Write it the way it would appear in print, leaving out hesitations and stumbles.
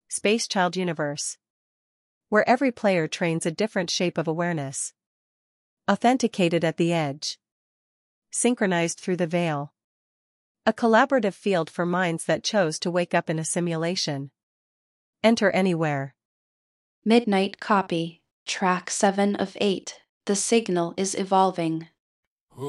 Space Child Universe, where every player trains a different shape of awareness. Authenticated at the edge. Synchronized through the veil. A collaborative field for minds that chose to wake up in a simulation. Enter anywhere. Midnight Copy, Track 7 of 8. The signal is evolving.